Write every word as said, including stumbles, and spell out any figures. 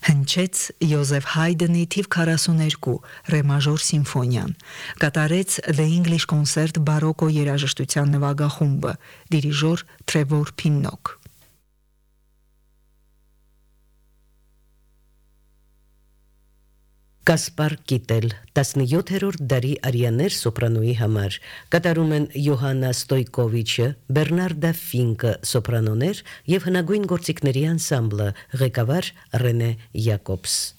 Հնչեց Յոզեֆ Հայդնի թիվ քառասուներկու ռե մաժոր սիմֆոնիան, կատարեց The English Concert բարոկո երաժշտության նվագախումբը, դիրիժոր Թրևոր Փիննոկ։ Կասպար Կիտել, տասնյոթերորդ դարի արիաներ սոպրանոյի համար, կատարում են Յոհաննա Ստոյկովիչը, Բերնարդա Ֆինկը սոպրանոներ և հնագույն գործիքների անսամբլը, ղեկավար Ռենե Յակոբս։